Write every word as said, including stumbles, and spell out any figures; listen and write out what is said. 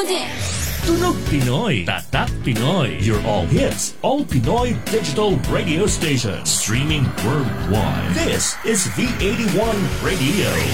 Loading! Tunog Pinoy, Tatak Pinoy. Your all hits, all Pinoy digital radio station. Streaming worldwide. This is V eighty-one Radio.